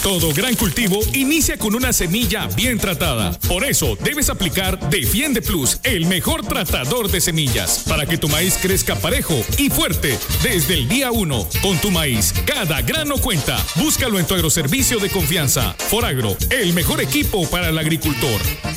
Todo gran cultivo inicia con una semilla bien tratada. Por eso debes aplicar Defiende Plus, el mejor tratador de semillas, para que tu maíz crezca parejo y fuerte desde el día 1. Con tu maíz, cada grano cuenta. Búscalo en tu agroservicio de confianza. Foragro, el mejor equipo para el agricultor.